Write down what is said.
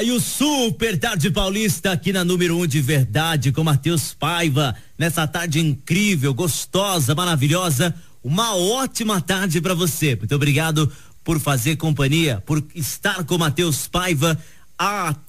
E o Super Tarde Paulista aqui na número 1 de verdade com Matheus Paiva, nessa tarde incrível, gostosa, maravilhosa, uma ótima tarde para você. Muito obrigado por fazer companhia, por estar com Matheus Paiva.